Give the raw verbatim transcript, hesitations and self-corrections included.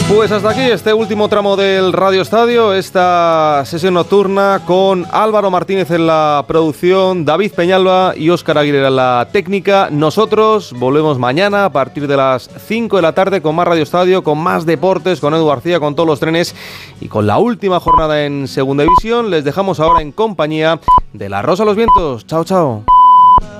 Pues hasta aquí este último tramo del Radio Estadio, esta sesión nocturna con Álvaro Martínez en la producción, David Peñalba y Óscar Aguilera en la técnica. Nosotros volvemos mañana a partir de las cinco de la tarde con más Radio Estadio, con más deportes, con Edu García, con todos los trenes y con la última jornada en Segunda División. Les dejamos ahora en compañía de La Rosa de los Vientos. Chao, chao.